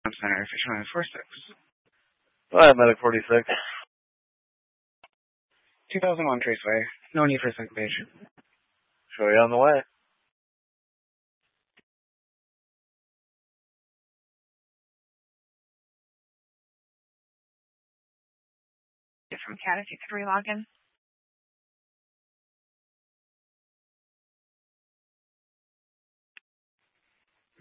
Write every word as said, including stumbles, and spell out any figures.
Center, Fisherman four six. Go ahead, Medic forty-six. two thousand one Traceway. No need for second page. Show you on the way. From Cat, if you could relog in.